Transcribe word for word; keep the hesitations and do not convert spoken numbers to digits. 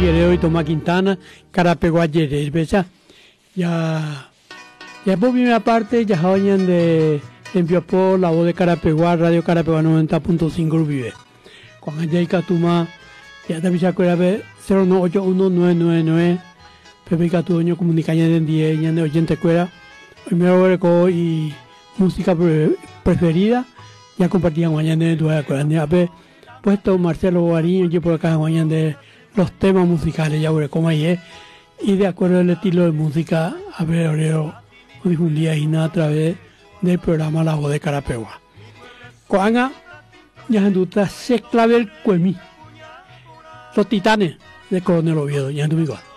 Figueiredo y Tomás Quintana, Carapeguá Yerez, ¿ves? Ya, ya por primera parte, ya vayan de Empiopó, la voz de Carapeguá, Radio Carapeguá noventa punto cinco vive. Con ella y Catuma, ya te avisé que cero nueve ocho uno nueve nueve nueve, Pepe Catuño, comunicaña de diez, ya de oyente cuera, primero reco y música preferida, ya compartían mañana de tu acuerdas, puesto Marcelo Guariño, yo por acá mañana de los temas musicales, ya veré cómo ahí es, y de acuerdo al estilo de música, a ver, oreo, difundía y nada a través del programa La Voz de Carapeguá. Coanga, ya en duda se clave el cuemí, los titanes de Coronel Oviedo, ya en tu amigo.